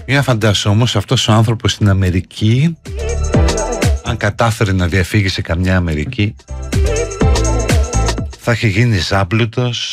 Για φαντάσου όμως αυτός ο άνθρωπος στην Αμερική, αν κατάφερε να διαφύγει σε καμιά Αμερική, θα είχε γίνει ζάμπλουτος